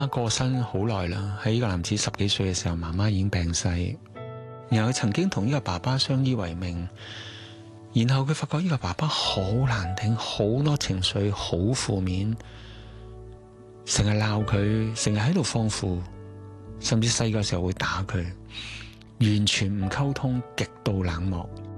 過身好耐啦，喺呢個男子10幾歲嘅時候，媽媽已經病逝，然後佢曾經同呢個爸爸相依為命，然後佢發覺呢個爸爸好難頂，好多情緒，好負面，成日鬧佢，成日喺度放負，甚至細個時候會打佢，完全唔溝通，極度冷漠。